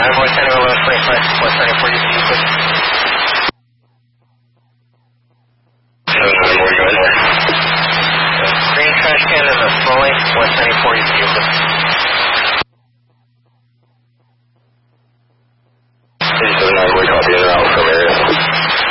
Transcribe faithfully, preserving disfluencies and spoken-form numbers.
Envoy ten eleven twenty-five, one seventy-four, you can use it. seven Envoy, go ahead. Green trash can in the flowing, one seventy-four, you can use it. thirty-seven Envoy, copy,